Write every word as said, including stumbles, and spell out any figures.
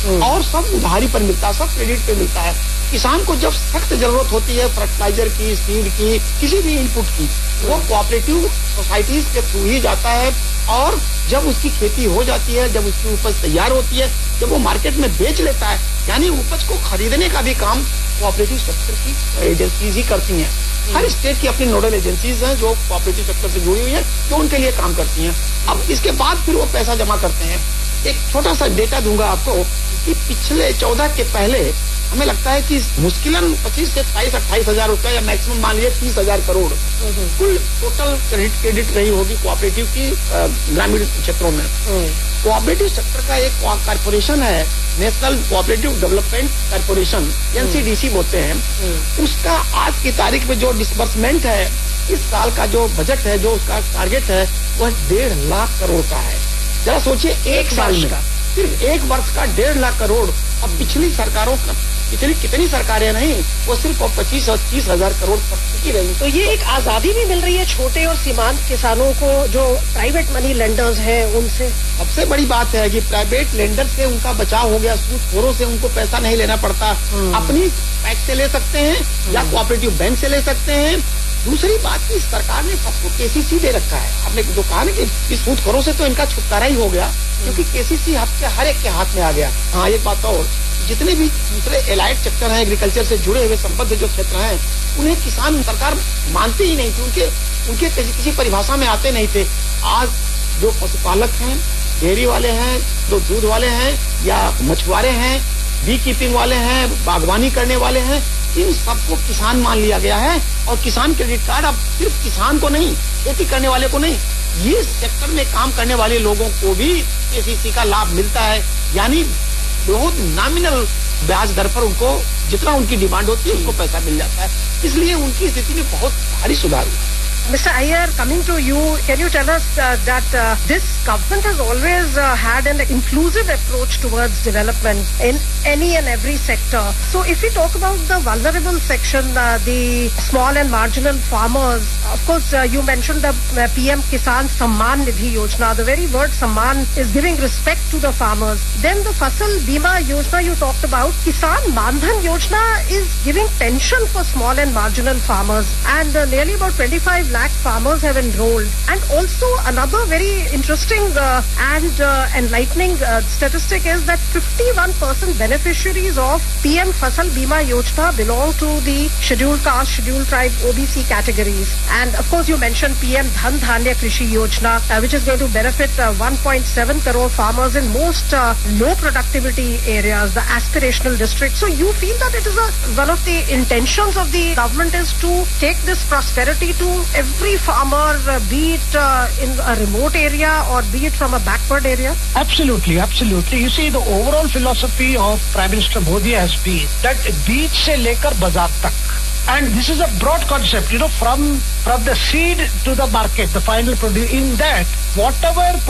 और सब उधारी पर मिलता है, सब क्रेडिट पे मिलता है। किसान को जब सख्त जरूरत होती है फर्टिलाइजर की, सीड की, किसी भी इनपुट की, वो कोऑपरेटिव सोसाइटीज के थ्रू ही जाता है। और जब उसकी खेती हो जाती है, जब उसकी उपज तैयार होती है, जब वो मार्केट में बेच लेता है, यानी उपज को खरीदने का भी काम कोऑपरेटिव सेक्टर की एजेंसीज ही करती हैं। हर स्टेट की अपनी नोडल एजेंसीज हैं जो कोऑपरेटिव सेक्टर से जुड़ी हुई हैं, जो उनके लिए काम करती हैं। अब इसके बाद फिर वो पैसा जमा करते हैं। एक छोटा सा डेटा दूंगा आपको कि पिछले चौदह के पहले हमें लगता है कि मुश्किलन पच्चीस से अट्ठाईस अट्ठाईस हजार रुपया या मैक्सिमम मान लीजिए तीस हजार करोड़ कुल टोटल क्रेडिट क्रेडिट रही होगी कोऑपरेटिव की ग्रामीण क्षेत्रों में। कोऑपरेटिव सेक्टर का एक कॉर्पोरेशन है, national cooperative development corporation, NCDC बोलते हैं। उसका आज की तारीख में जो डिसबर्समेंट है, इस साल का जो बजट है, जो उसका टारगेट है, वह डेढ़ लाख करोड़ का है। जरा सोचिए, एक साल में सिर्फ एक वर्ष का डेढ़ लाख करोड़। अब पिछली सरकारों का इतनी कितनी सरकारें नहीं, वो सिर्फ पच्चीस और तीस हजार करोड़ तक की रही। तो ये एक आजादी भी मिल रही है छोटे और सीमांत किसानों को जो प्राइवेट मनी लेंडर्स हैं उनसे। सबसे बड़ी बात है कि प्राइवेट लेंडर से उनका बचाव हो गया, सूदखोरों से उनको पैसा नहीं लेना पड़ता, अपनी पैक से ले सकते हैं या कोऑपरेटिव बैंक से ले सकते हैं। दूसरी बात की सरकार ने सबको केसीसी दे रखा है। आपने जो कहा ना कि इस सूदखोरों से तो इनका छुटकारा ही हो गया, क्योंकि केसीसी आपके हर एक के हाथ में आ गया। हाँ, एक बात और, जितने भी दूसरे एलाइड सेक्टर हैं, एग्रीकल्चर से जुड़े हुए संबद्ध जो क्षेत्र हैं, उन्हें किसान सरकार मानती ही नहीं थी, उनके उनके किसी, किसी परिभाषा में आते नहीं थे। आज जो पशुपालक हैं, डेयरी वाले हैं, जो दूध वाले हैं या मछुआरे हैं, बी कीपिंग वाले हैं, बागवानी करने वाले हैं, इन सबको किसान मान लिया गया है। और किसान क्रेडिट कार्ड अब सिर्फ किसान को नहीं, खेती करने वाले को नहीं, ये सेक्टर में काम करने वाले लोगों को भी केसीसी का लाभ मिलता है। यानी बहुत नॉमिनल ब्याज दर पर उनको जितना उनकी डिमांड होती है उनको पैसा मिल जाता है। इसलिए उनकी स्थिति में बहुत भारी सुधार हुआ। Mister Iyer, coming to you, can you tell us uh, that uh, this government has always uh, had an inclusive approach towards development in any and every sector. So if we talk about the vulnerable section, uh, the small and marginal farmers, of course uh, you mentioned the uh, P M Kisan Samman Nidhi Yojana. The very word Samman is giving respect to the farmers. Then the Fasal Bima Yojana you talked about, Kisan Mandhan Yojana is giving pension for small and marginal farmers, and uh, nearly about twenty-five lakh farmers have enrolled. And also another very interesting uh, and uh, enlightening uh, statistic is that fifty-one percent beneficiaries of P M Fasal Bima Yojana belong to the scheduled caste, scheduled tribe, O B C categories. And of course you mentioned P M Dhan Dhanya Krishi Yojana, uh, which is going to benefit uh, one point seven crore farmers in most uh, low productivity areas, the aspirational districts. So you feel that it is a, one of the intentions of the government is to take this prosperity to every farmer, uh, be it uh, in a remote area or be it from a backward area? Absolutely, absolutely. You see, the overall philosophy of Prime Minister Modi has been that beach se lekar bazaar tak. And this is a broad concept, you know, from from the seed to the market, the final produce. In that, whatever